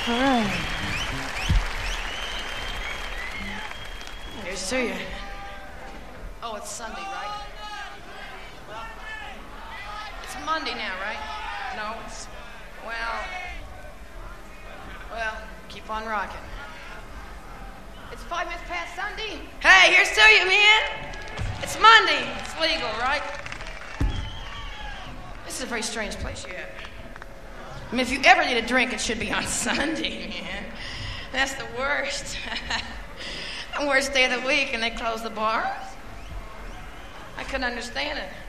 All right. Here's to you. Oh, it's Sunday, right? Well, it's Monday now, right? No, it's, well, keep on rocking. It's 5 minutes past Sunday. Hey, here's to you, man. It's Monday. It's legal, right? This is a very strange place you're at. I mean, if you ever need a drink, it should be on Sunday, man. That's the worst. The worst day of the week, and they close the bars. I couldn't understand it.